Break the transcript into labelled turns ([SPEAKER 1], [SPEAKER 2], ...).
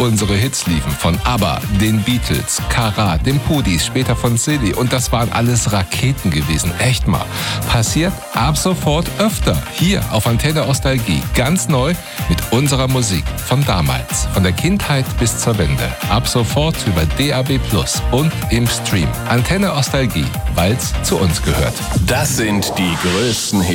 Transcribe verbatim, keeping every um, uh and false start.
[SPEAKER 1] unsere Hits liefen. Von ABBA, den Beatles, Karat, den Pudis, später von Silly. Und das waren alles Raketen gewesen. Echt mal. Passiert ab sofort öfter. Hier auf Antenne Nostalgie. Ganz neu mit unserer Musik von damals. Von der Kindheit bis zur Wende. Ab sofort über D A B plus und im Stream. Antenne Nostalgie, weil's zu uns gehört.
[SPEAKER 2] Das sind die größten Hits